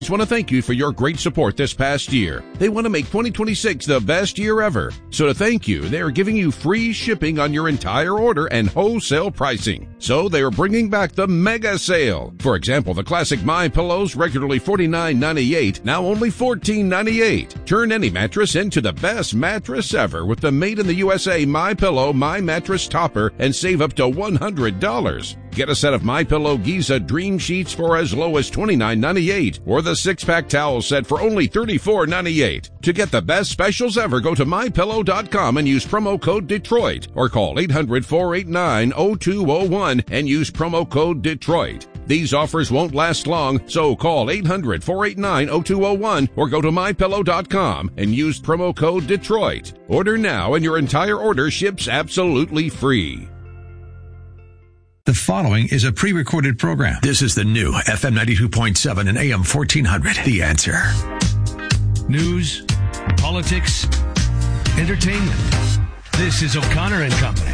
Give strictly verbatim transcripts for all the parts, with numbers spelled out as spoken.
Just want to thank you for your great support this past year. They want to make twenty twenty-six the best year ever. So to thank you, they are giving you free shipping on your entire order and wholesale pricing. So they are bringing back the mega sale. For example, the classic My Pillows, regularly forty-nine ninety-eight, now only fourteen ninety-eight. Turn any mattress into the best mattress ever with the made in the U S A My Pillow My Mattress Topper and save up to one hundred dollars. Get a set of My Pillow Giza Dream Sheets for as low as twenty-nine ninety-eight, or the six-pack towel set for only thirty-four ninety-eight. To get the best specials ever, go to my pillow dot com and use promo code Detroit, or call eight hundred, four eight nine, zero two zero one and use promo code Detroit. These offers won't last long, so call eight hundred, four eight nine, zero two zero one or go to my pillow dot com and use promo code Detroit. Order now and your entire order ships absolutely free. The following is a pre-recorded program. This is the new F M ninety-two point seven and A M fourteen hundred. The Answer. News, politics, entertainment. This is O'Connor and Company.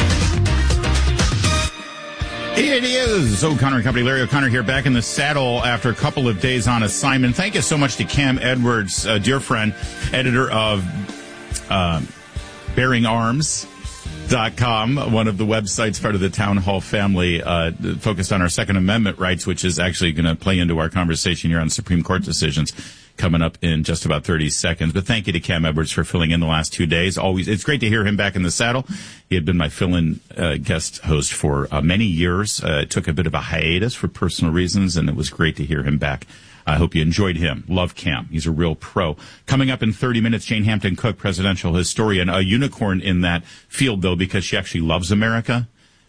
It is O'Connor and Company. Larry O'Connor here, back in the saddle after a couple of days on assignment. Thank you so much to Cam Edwards, a dear friend, editor of uh, Bearing Arms. Dot com, one of the websites part of the Town Hall family, uh, focused on our Second Amendment rights, which is actually going to play into our conversation here on Supreme Court decisions coming up in just about thirty seconds. But thank you to Cam Edwards for filling in the last two days. Always, it's great to hear him back in the saddle. He had been my fill-in uh, guest host for uh, many years. Uh, took a bit of a hiatus for personal reasons, and it was great to hear him back. I hope you enjoyed him. Love Cam. He's a real pro. Coming up in thirty minutes, Jane Hampton Cook, presidential historian, a unicorn in that field, though, because she actually loves America.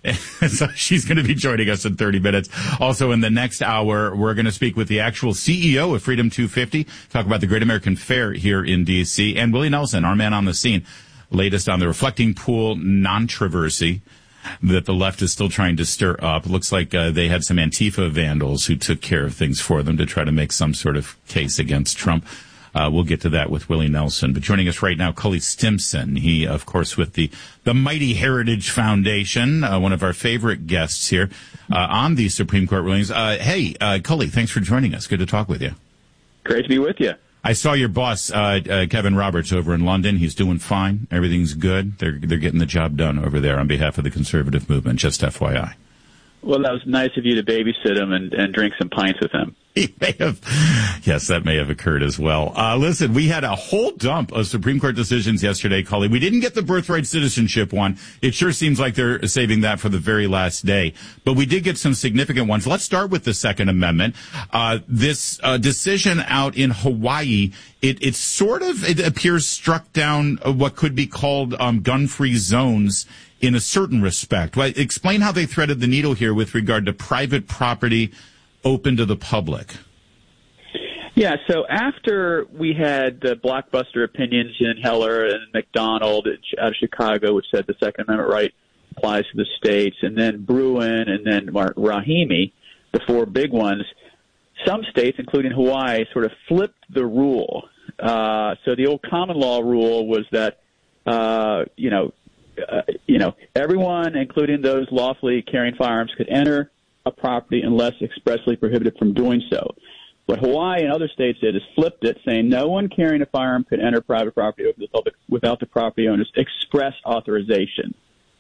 So she's going to be joining us in thirty minutes. Also, in the next hour, we're going to speak with the actual C E O of Freedom two fifty, talk about the Great American Fair here in D C, and Willie Nelson, our man on the scene, latest on the reflecting pool non-traversy that the left is still trying to stir up. Looks like uh, they had some Antifa vandals who took care of things for them to try to make some sort of case against Trump. Uh, we'll get to that with Willie Nelson. But joining us right now, Cully Stimson. He, of course, with the, the Mighty Heritage Foundation, uh, one of our favorite guests here uh, on these Supreme Court rulings. Uh, hey, uh, Cully, thanks for joining us. Good to talk with you. Great to be with you. I saw your boss, uh, uh, Kevin Roberts, over in London. He's doing fine. Everything's good. They're they're getting the job done over there on behalf of the conservative movement, just F Y I. Well, that was nice of you to babysit him and, and drink some pints with him. He may have, yes, that may have occurred as well. Uh, listen, we had a whole dump of Supreme Court decisions yesterday, Cully. We didn't get the birthright citizenship one. It sure seems like they're saving that for the very last day. But we did get some significant ones. Let's start with the Second Amendment. Uh, this uh, decision out in Hawaii, it, it sort of, it appears, struck down what could be called um, gun-free zones in a certain respect. Well, explain how they threaded the needle here with regard to private property open to the public. Yeah, so after we had the blockbuster opinions in Heller and McDonald out of Chicago, which said the Second Amendment right applies to the states, and then Bruin and then Rahimi, the four big ones, some states, including Hawaii, sort of flipped the rule. Uh, so the old common law rule was that, uh, you know, uh, you know, everyone, including those lawfully carrying firearms, could enter a property unless expressly prohibited from doing so. What Hawaii and other states did is flipped it, saying no one carrying a firearm could enter private property open to the public without the property owner's express authorization.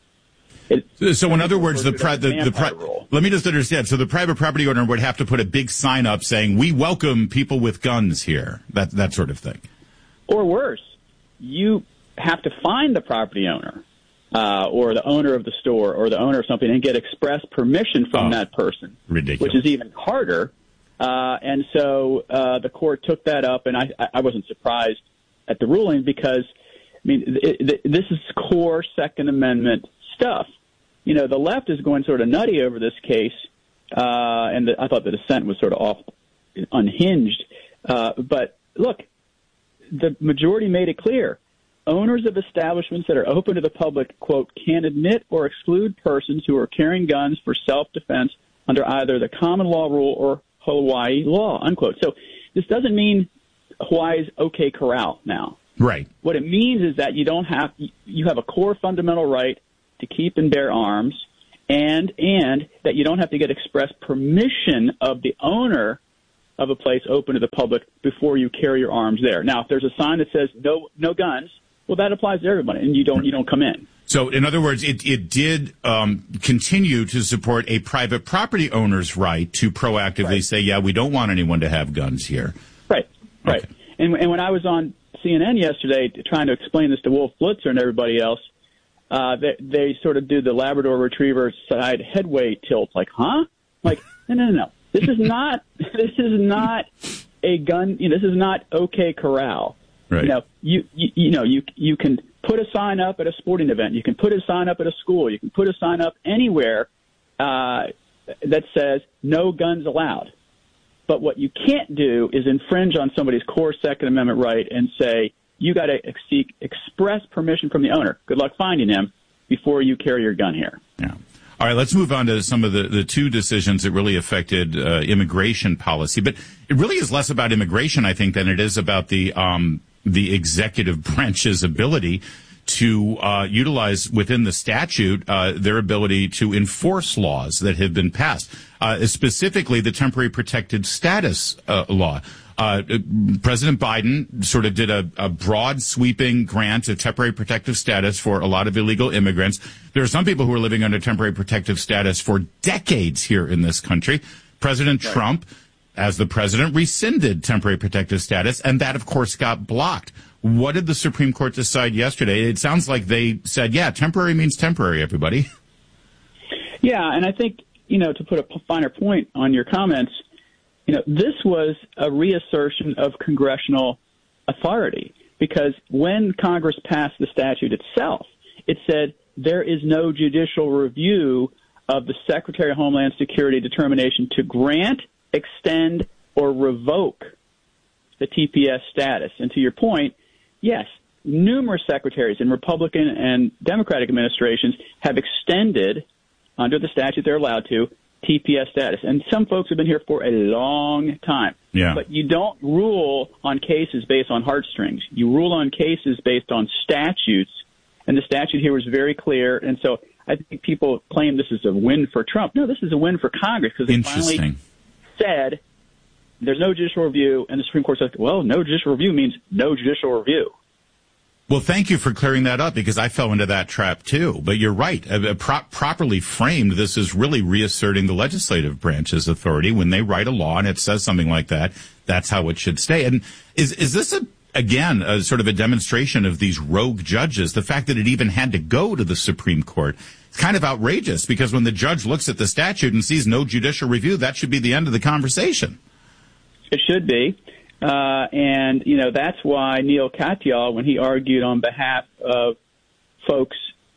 It, so, in other words, the, pri- the, the pri- let me just understand. So, the private property owner would have to put a big sign up saying, "We welcome people with guns here." That that sort of thing. Or worse, you have to find the property owner. Uh, or the owner of the store or the owner of something and get express permission from oh, that person, ridiculous. Which is even harder. Uh, and so uh, the court took that up, and I, I wasn't surprised at the ruling because, I mean, it, it, this is core Second Amendment stuff. You know, the left is going sort of nutty over this case, uh, and the, I thought the dissent was sort of off, unhinged. Uh, but look, the majority made it clear. Owners of establishments that are open to the public, quote, can admit or exclude persons who are carrying guns for self-defense under either the common law rule or Hawaii law, unquote. So this doesn't mean Hawaii's okay corral now. Right. What it means is that you don't have, you have a core fundamental right to keep and bear arms, and and that you don't have to get express permission of the owner of a place open to the public before you carry your arms there. Now, if there's a sign that says no no guns, well, that applies to everybody, and you don't you don't come in. So, in other words, it, it did um, continue to support a private property owner's right to proactively right. say, yeah, we don't want anyone to have guns here. Right, right. Okay. And, and when I was on C N N yesterday trying to explain this to Wolf Blitzer and everybody else, uh, they, they sort of do the Labrador Retriever side headway tilt, like, huh? Like, no, no, no, no. This is not. This is not a gun. You know, this is not OK Corral. Right. You know, you, you you know you you can put a sign up at a sporting event. You can put a sign up at a school. You can put a sign up anywhere uh, that says no guns allowed. But what you can't do is infringe on somebody's core Second Amendment right and say you got to seek express permission from the owner. Good luck finding him before you carry your gun here. Yeah. All right, let's move on to some of the, the two decisions that really affected uh, immigration policy. But it really is less about immigration, I think, than it is about the um, the executive branch's ability to uh, utilize within the statute uh, their ability to enforce laws that have been passed, uh, specifically the temporary protected status uh, law. Uh, President Biden sort of did a, a broad sweeping grant of temporary protective status for a lot of illegal immigrants. There are some people who are living under temporary protective status for decades here in this country. President right. Trump, as the president, rescinded temporary protective status, and that, of course, got blocked. What did the Supreme Court decide yesterday? It sounds like they said, yeah, temporary means temporary, everybody. Yeah, and I think, you know, to put a finer point on your comments, you know, this was a reassertion of congressional authority, because when Congress passed the statute itself, it said there is no judicial review of the Secretary of Homeland Security determination to grant, extend, or revoke the T P S status. And to your point, yes, numerous secretaries in Republican and Democratic administrations have extended, under the statute they're allowed to, T P S status. And some folks have been here for a long time. Yeah. But you don't rule on cases based on heartstrings. You rule on cases based on statutes, and the statute here was very clear. And so I think people claim this is a win for Trump. No, this is a win for Congress, because they finally said there's no judicial review, and the Supreme Court said, well, no judicial review means no judicial review. Well, thank you for clearing that up, because I fell into that trap too. But you're right. Uh, pro- properly framed, this is really reasserting the legislative branch's authority. When they write a law and it says something like that, that's how it should stay. And is is this, a, again, a sort of a demonstration of these rogue judges? The fact that it even had to go to the Supreme Court, it's kind of outrageous, because when the judge looks at the statute and sees no judicial review, that should be the end of the conversation. It should be. Uh, and, you know, that's why Neil Katyal, when he argued on behalf of folks,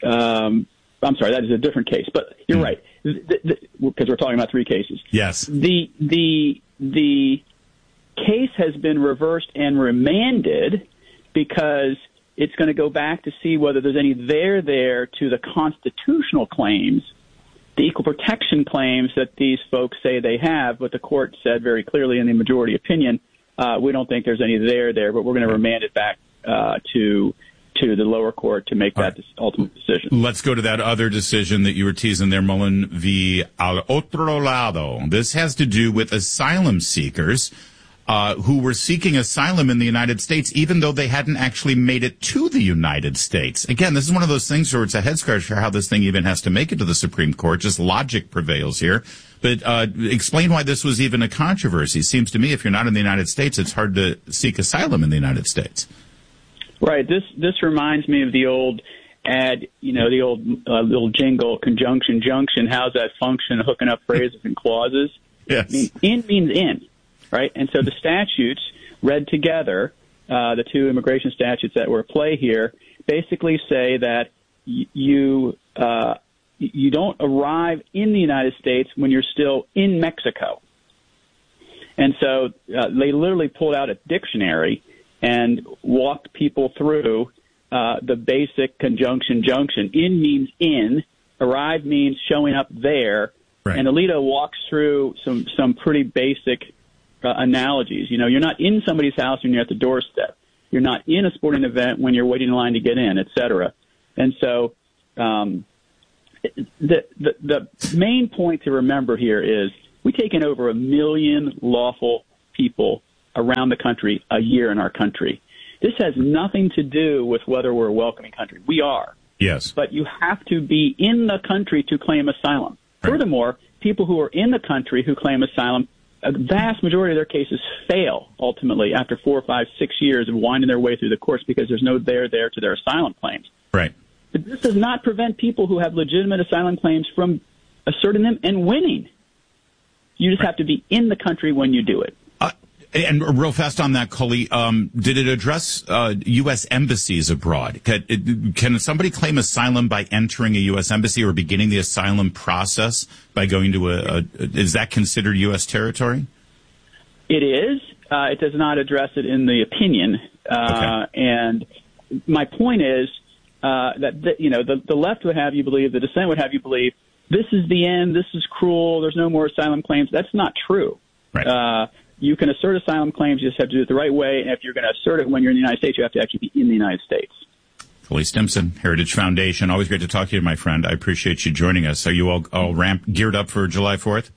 um, I'm sorry, that is a different case, but you're mm. right, because we're talking about three cases. Yes. The, the, the case has been reversed and remanded because it's going to go back to see whether there's any there there to the constitutional claims, the equal protection claims that these folks say they have, but the court said very clearly in the majority opinion, Uh, we don't think there's any there there, but we're going to remand it back uh, to to the lower court to make that right. ultimate decision. Let's go to that other decision that you were teasing there, Mullen v. Al Otro Lado. This has to do with asylum seekers uh, who were seeking asylum in the United States, even though they hadn't actually made it to the United States. Again, this is one of those things where it's a head scratcher how this thing even has to make it to the Supreme Court. Just logic prevails here. But uh, explain why this was even a controversy. It seems to me if you're not in the United States, it's hard to seek asylum in the United States. Right. This this reminds me of the old ad, you know, the old uh, little jingle, conjunction, junction. How's that function, hooking up phrases and clauses? Yes. I mean, in means in, right? And so the statutes read together, uh, the two immigration statutes that were at play here, basically say that y- you uh, – you don't arrive in the United States when you're still in Mexico. And so uh, they literally pulled out a dictionary and walked people through uh, the basic conjunction junction. In means in, arrive means showing up there. Right. And Alito walks through some, some pretty basic uh, analogies. You know, you're not in somebody's house when you're at the doorstep. You're not in a sporting event when you're waiting in line to get in, et cetera. And so um, The, the the main point to remember here is we take in over a million lawful people around the country a year in our country. This has nothing to do with whether we're a welcoming country. We are. Yes. But you have to be in the country to claim asylum. Right. Furthermore, people who are in the country who claim asylum, a vast majority of their cases fail ultimately after four, five, six years of winding their way through the courts because there's no there there to their asylum claims. Right. But this does not prevent people who have legitimate asylum claims from asserting them and winning. You just right. have to be in the country when you do it. Uh, and real fast on that, Cully, um, did it address uh, U S embassies abroad? Can, can somebody claim asylum by entering a U S embassy or beginning the asylum process by going to a, a is that considered U S territory? It is. Uh, it does not address it in the opinion. Uh, okay. And my point is uh, that, the, you know, the, the left would have you believe, the dissent would have you believe, this is the end, this is cruel, there's no more asylum claims. That's not true. Right. Uh, you can assert asylum claims, you just have to do it the right way, and if you're going to assert it when you're in the United States, you have to actually be in the United States. Cully Stimson, Heritage Foundation. Always great to talk to you, my friend. I appreciate you joining us. Are you all, all ramp, geared up for July fourth?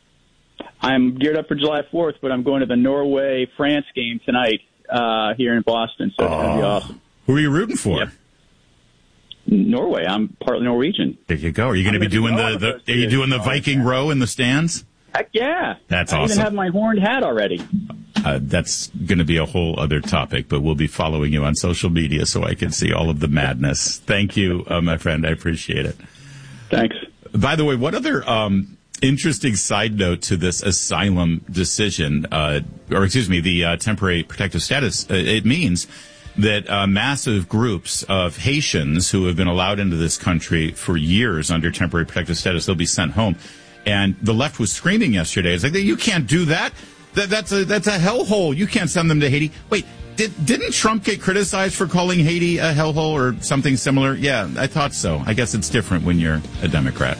I'm geared up for July fourth, but I'm going to the Norway-France game tonight uh, here in Boston, so it's going to be awesome. Who are you rooting for? Yep. Norway. I'm partly Norwegian. There you go. Are you going to be doing the, the are you doing the Viking row in the stands? Heck yeah. That's I awesome. I even have my horned hat already. Uh, that's going to be a whole other topic, but we'll be following you on social media so I can see all of the madness. Thank you, uh, my friend. I appreciate it. Thanks. By the way, what other um, interesting side note to this asylum decision, uh, or excuse me, the uh, temporary protective status, uh, it means that uh, massive groups of Haitians who have been allowed into this country for years under temporary protective status, they'll be sent home. And the left was screaming yesterday. It's like, you can't do that. that that's a that's a hellhole. You can't send them to Haiti. Wait, did, didn't Trump get criticized for calling Haiti a hellhole or something similar? Yeah, I thought so. I guess it's different when you're a Democrat.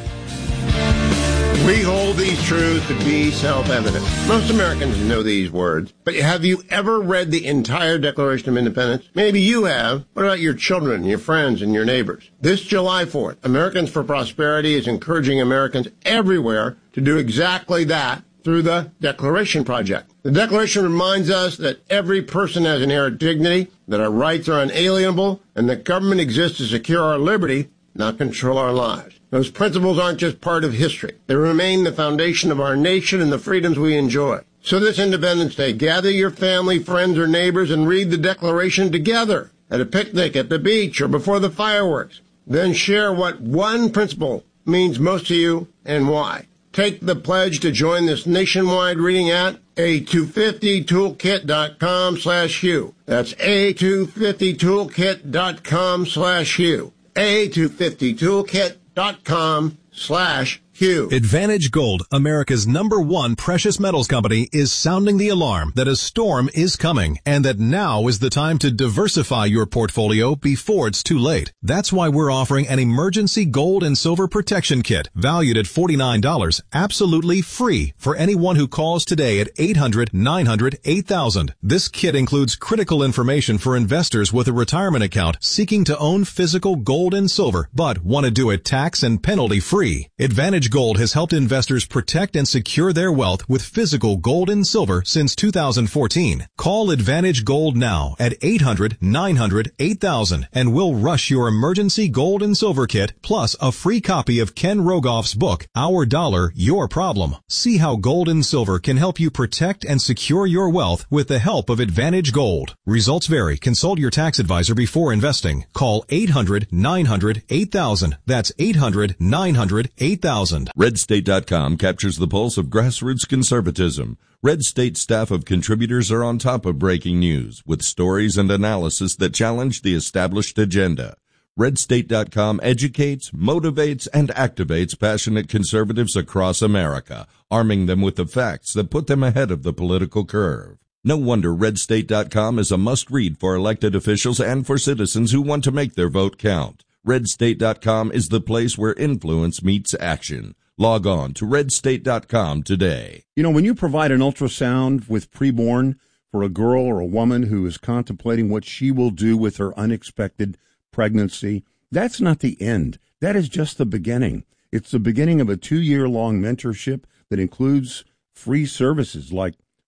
We hold these truths to be self-evident. Most Americans know these words, but have you ever read the entire Declaration of Independence? Maybe you have. What about your children, your friends, and your neighbors? This July fourth, Americans for Prosperity is encouraging Americans everywhere to do exactly that through the Declaration Project. The Declaration reminds us that every person has inherent dignity, that our rights are unalienable, and that government exists to secure our liberty, not control our lives. Those principles aren't just part of history. They remain the foundation of our nation and the freedoms we enjoy. So this Independence Day, gather your family, friends, or neighbors and read the Declaration together at a picnic, at the beach, or before the fireworks. Then share what one principle means most to you and why. Take the pledge to join this nationwide reading at A two fifty toolkit dot com slash Hugh. That's A two fifty toolkit dot com slash Hugh. A two fifty toolkit dot com slash Hugh. Advantage Gold, America's number one precious metals company, is sounding the alarm that a storm is coming and that now is the time to diversify your portfolio before it's too late. That's why we're offering an emergency gold and silver protection kit valued at forty-nine dollars, absolutely free for anyone who calls today at eight hundred nine hundred eight thousand. This kit includes critical information for investors with a retirement account seeking to own physical gold and silver but want to do it tax and penalty free. Advantage Gold has helped investors protect and secure their wealth with physical gold and silver since two thousand fourteen. Call Advantage Gold now at eight hundred nine hundred eight thousand and we'll rush your emergency gold and silver kit plus a free copy of Ken Rogoff's book, Our Dollar, Your Problem. See how gold and silver can help you protect and secure your wealth with the help of Advantage Gold. Results vary. Consult your tax advisor before investing. Call eight hundred nine hundred eight thousand. That's eight hundred nine hundred eight thousand. red state dot com captures the pulse of grassroots conservatism. Red State staff of contributors are on top of breaking news with stories and analysis that challenge the established agenda. red state dot com educates, motivates, and activates passionate conservatives across America, arming them with the facts that put them ahead of the political curve. No wonder red state dot com is a must-read for elected officials and for citizens who want to make their vote count. red state dot com is the place where influence meets action. Log on to red state dot com today. You know, when you provide an ultrasound with preborn for a girl or a woman who is contemplating what she will do with her unexpected pregnancy, that's not the end. That is just the beginning. It's the beginning of a two-year-long mentorship that includes free services like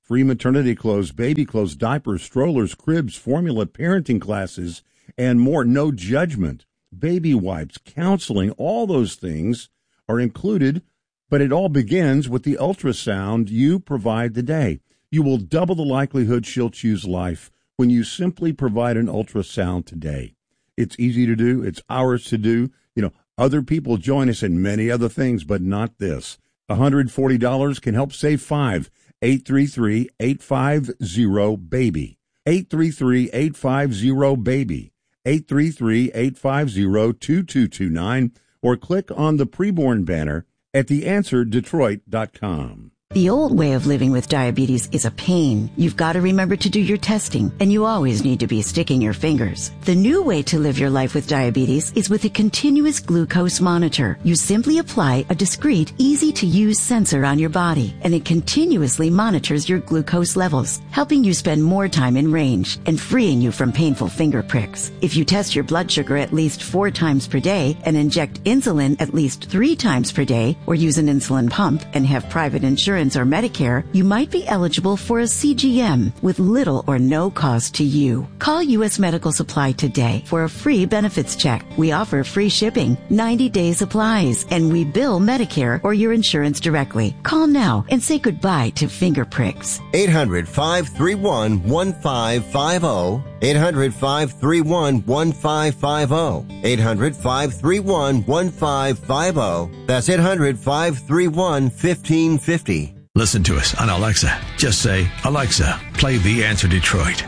free maternity clothes, baby clothes, diapers, strollers, cribs, formula, parenting classes, and more. No judgment. Baby wipes, counseling, all those things are included, but it all begins with the ultrasound you provide today. You will double the likelihood she'll choose life when you simply provide an ultrasound today. It's easy to do. It's ours to do. You know, other people join us in many other things, but not this. one hundred forty dollars can help save five. eight three three, eight five zero, BABY. eight three three, eight five zero, BABY. eight three three, eight five zero, two two two nine, or click on the preborn banner at the answer detroit dot com. The old way of living with diabetes is a pain. You've got to remember to do your testing, and you always need to be sticking your fingers. The new way to live your life with diabetes is with a continuous glucose monitor. You simply apply a discreet, easy-to-use sensor on your body, and it continuously monitors your glucose levels, helping you spend more time in range and freeing you from painful finger pricks. If you test your blood sugar at least four times per day and inject insulin at least three times per day, or use an insulin pump and have private insurance or Medicare, you might be eligible for a C G M with little or no cost to you. Call U S Medical Supply today for a free benefits check. We offer free shipping, ninety day supplies, and we bill Medicare or your insurance directly. Call now and say goodbye to finger pricks. eight hundred, five three one, one five five zero. eight hundred, five three one, one five five zero. eight hundred, five three one, one five five zero. That's eight hundred, five three one, one five five zero. Listen to us on Alexa. Just say, Alexa, play The Answer Detroit.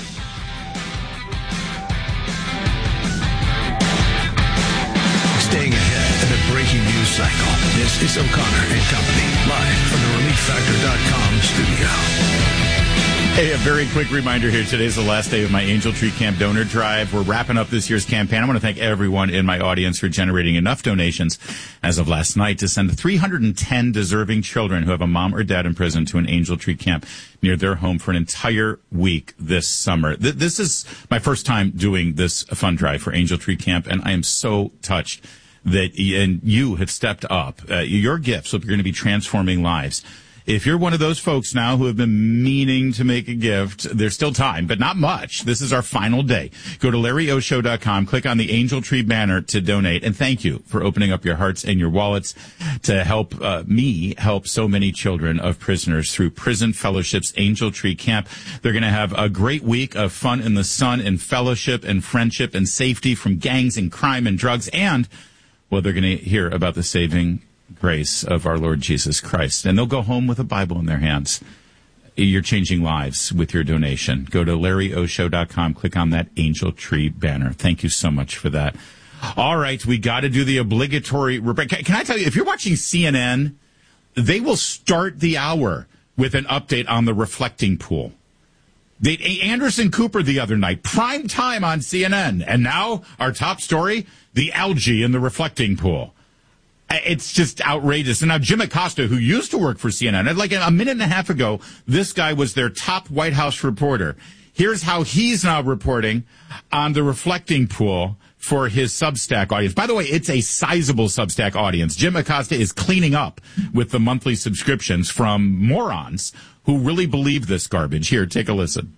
Staying ahead in the breaking news cycle. This is O'Connor and Company, live from the relief factor dot com studio. Hey, a very quick reminder here. Today's the last day of my Angel Tree Camp donor drive. We're wrapping up this year's campaign. I want to thank everyone in my audience for generating enough donations as of last night to send three hundred ten deserving children who have a mom or dad in prison to an Angel Tree Camp near their home for an entire week this summer. Th- this is my first time doing this fund drive for Angel Tree Camp, and I am so touched that y- and you have stepped up. Uh, your gifts are going to be transforming lives. If you're one of those folks now who have been meaning to make a gift, there's still time, but not much. This is our final day. Go to Larry O Show dot com, click on the Angel Tree banner to donate, and thank you for opening up your hearts and your wallets to help uh, me help so many children of prisoners through Prison Fellowship's Angel Tree Camp. They're going to have a great week of fun in the sun and fellowship and friendship and safety from gangs and crime and drugs, and, well, they're going to hear about the saving grace of our Lord Jesus Christ. And they'll go home with a Bible in their hands. You're changing lives with your donation. Go to Larry O Show dot com, click on that Angel Tree banner. Thank you so much for that. All right, we got to do the obligatory... Can I tell you, if you're watching C N N, they will start the hour with an update on the reflecting pool. They, Anderson Cooper the other night, prime time on C N N. And now, our top story, the algae in the reflecting pool. It's just outrageous. And now Jim Acosta, who used to work for C N N, like a minute and a half ago, this guy was their top White House reporter. Here's how he's now reporting on the reflecting pool for his Substack audience. By the way, it's a sizable Substack audience. Jim Acosta is cleaning up with the monthly subscriptions from morons who really believe this garbage. Here, take a listen.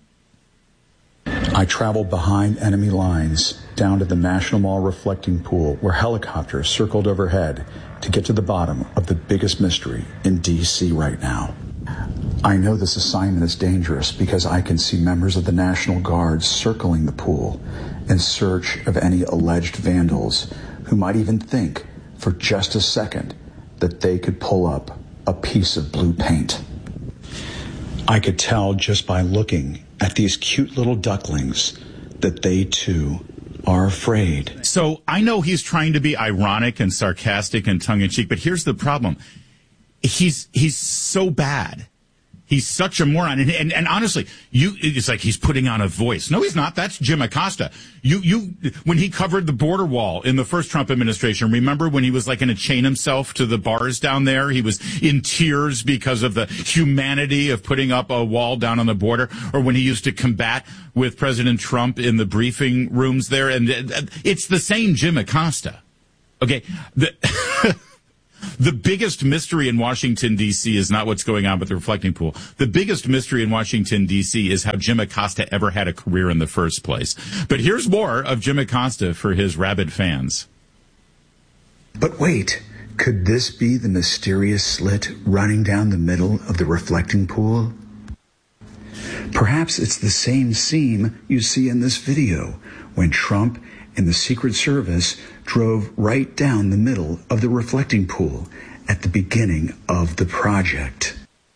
I traveled behind enemy lines down to the National Mall reflecting pool where helicopters circled overhead to get to the bottom of the biggest mystery in D C right now. I know this assignment is dangerous because I can see members of the National Guard circling the pool in search of any alleged vandals who might even think for just a second that they could pull up a piece of blue paint. I could tell just by looking at these cute little ducklings that they too are afraid. So I know he's trying to be ironic and sarcastic and tongue-in-cheek, but here's the problem. He's he's so bad. He's such a moron. And, and, and honestly, you, it's like he's putting on a voice. No, he's not. That's Jim Acosta. You, you, when he covered the border wall in the first Trump administration, remember when he was like going to chain himself to the bars down there? He was in tears because of the humanity of putting up a wall down on the border, or when he used to combat with President Trump in the briefing rooms there. And it's the same Jim Acosta. Okay. The The biggest mystery in Washington, D C is not what's going on with the reflecting pool. The biggest mystery in Washington, D C is how Jim Acosta ever had a career in the first place. But here's more of Jim Acosta for his rabid fans. But wait, could this be the mysterious slit running down the middle of the reflecting pool? Perhaps it's the same seam you see in this video when Trump and the Secret Service drove right down the middle of the reflecting pool at the beginning of the project.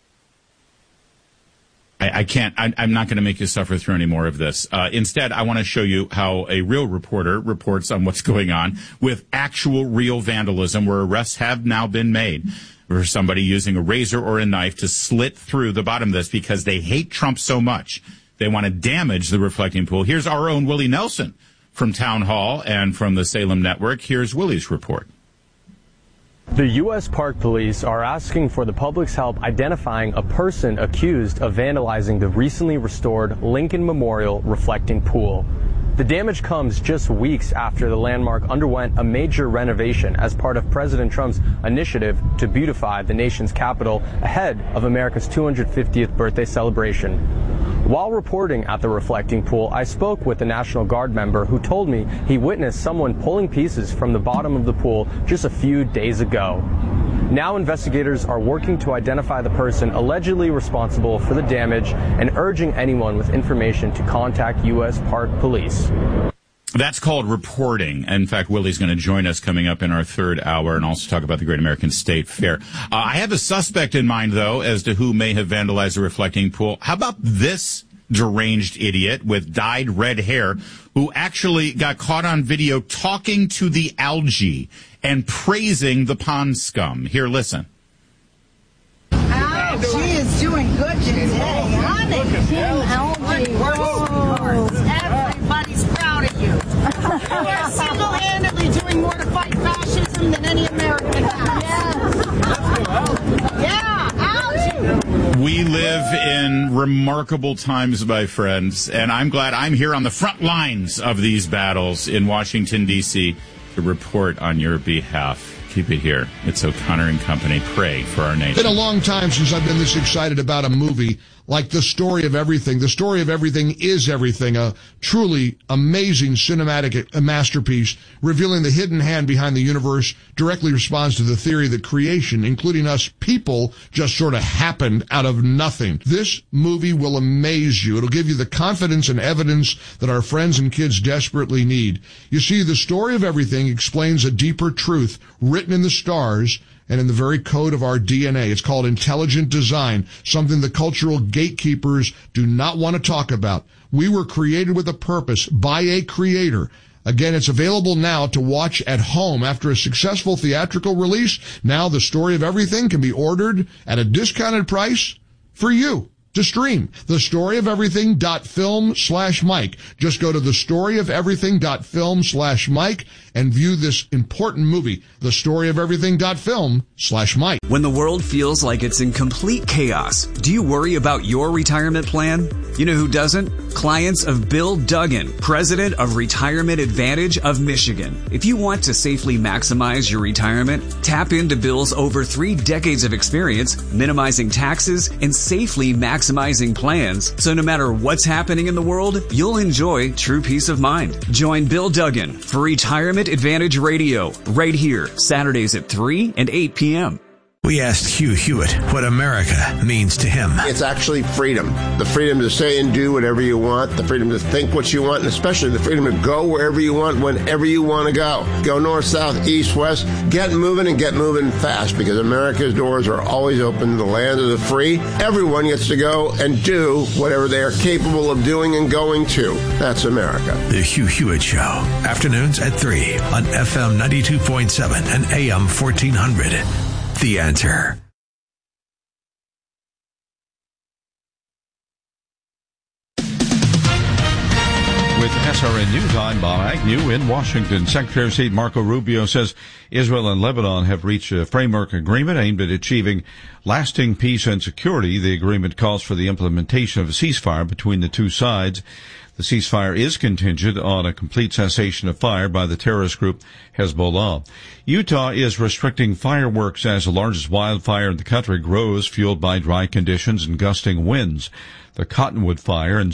I, I can't, I, I'm not going to make you suffer through any more of this. Uh, instead, I want to show you how a real reporter reports on what's going on with actual real vandalism, where arrests have now been made for somebody using a razor or a knife to slit through the bottom of this because they hate Trump so much. They want to damage the reflecting pool. Here's our own Willie Nelson from Town Hall and from the Salem Network. Here's Willie's report. The U S Park Police are asking for the public's help identifying a person accused of vandalizing the recently restored Lincoln Memorial reflecting pool. The damage comes just weeks after the landmark underwent a major renovation as part of President Trump's initiative to beautify the nation's capital ahead of America's two hundred fiftieth birthday celebration. While reporting at the reflecting pool, I spoke with the National Guard member who told me he witnessed someone pulling pieces from the bottom of the pool just a few days ago. Now investigators are working to identify the person allegedly responsible for the damage and urging anyone with information to contact U S Park Police. That's called reporting. In fact, Willie's going to join us coming up in our third hour and also talk about the Great American State Fair. Uh, I have a suspect in mind, though, as to who may have vandalized the reflecting pool. How about this deranged idiot with dyed red hair who actually got caught on video talking to the algae and praising the pond scum? Here, listen. Oh, she is doing good today, honey. Team Algae. Whoa. Everybody's proud of you. You are single-handedly doing more to fight fascism than any American has. Yes. Yeah, Algae. We live in remarkable times, my friends, and I'm glad I'm here on the front lines of these battles in Washington, D C to report on your behalf. Keep it here. It's O'Connor and Company. Pray for our nation. It's been a long time since I've been this excited about a movie like The Story of Everything. The Story of Everything is Everything, a truly amazing cinematic masterpiece revealing the hidden hand behind the universe, directly responds to the theory that creation, including us people, just sort of happened out of nothing. This movie will amaze you. It'll give you the confidence and evidence that our friends and kids desperately need. You see, The Story of Everything explains a deeper truth written in the stars and in the very code of our D N A. It's called intelligent design, something the cultural gatekeepers do not want to talk about. We were created with a purpose by a creator. Again, it's available now to watch at home after a successful theatrical release. Now The Story of Everything can be ordered at a discounted price for you to stream. The Story of Everything dot film slash Mike. Just go to The Story of Everything dot film slash Mike and view this important movie. The Story of Everything dot film slash Mike. When the world feels like it's in complete chaos, do you worry about your retirement plan? You know who doesn't? Clients of Bill Duggan, president of Retirement Advantage of Michigan. If you want to safely maximize your retirement, tap into Bill's over three decades of experience minimizing taxes and safely maximizing plans. So no matter what's happening in the world, you'll enjoy true peace of mind. Join Bill Duggan for Retirement Advantage Radio right here, Saturdays at three and eight p.m. We asked Hugh Hewitt what America means to him. It's actually freedom. The freedom to say and do whatever you want, the freedom to think what you want, and especially the freedom to go wherever you want, whenever you want to go. Go north, south, east, west. Get moving and get moving fast, because America's doors are always open. The land of the free. Everyone gets to go and do whatever they are capable of doing and going to. That's America. The Hugh Hewitt Show. Afternoons at three on F M ninety-two point seven and A M fourteen hundred. The Answer. With S R N News, I'm Bob Agnew in Washington. Secretary of State Marco Rubio says Israel and Lebanon have reached a framework agreement aimed at achieving lasting peace and security. The agreement calls for the implementation of a ceasefire between the two sides. The ceasefire is contingent on a complete cessation of fire by the terrorist group Hezbollah. Utah is restricting fireworks as the largest wildfire in the country grows, fueled by dry conditions and gusting winds. The Cottonwood Fire in